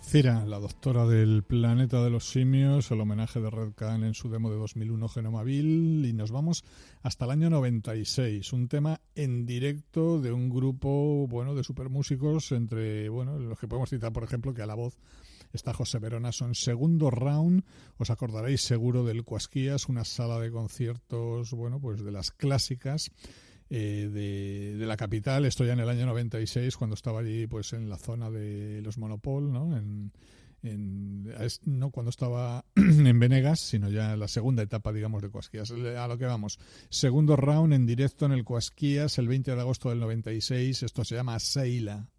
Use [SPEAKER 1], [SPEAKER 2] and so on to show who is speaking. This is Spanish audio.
[SPEAKER 1] Cira, la doctora del planeta de los simios, el homenaje de Red Can en su demo de 2001 Genomaville, y nos vamos hasta el año 96, un tema en directo de un grupo, bueno, de supermúsicos, entre, bueno, los que podemos citar, por ejemplo, que a la voz está José Verona. Son Segundo Round, os acordaréis seguro del Cuasquías, una sala de conciertos, bueno, pues de las clásicas de la capital. Esto ya en el año 96, cuando estaba allí pues en la zona de los Monopol, ¿no? No cuando estaba en Venegas, sino ya en la segunda etapa, digamos, de Cuasquías. A lo que vamos, Segundo Round en directo en el Cuasquías el 20 de agosto del 96. Esto se llama Seila.